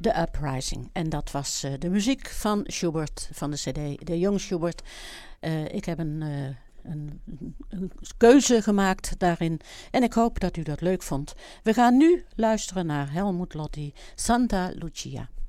The Uprising. En dat was de muziek van Schubert, van de cd De Jong Schubert. Ik heb een keuze gemaakt daarin. En ik hoop dat u dat leuk vond. We gaan nu luisteren naar Helmut Lotti, Santa Lucia.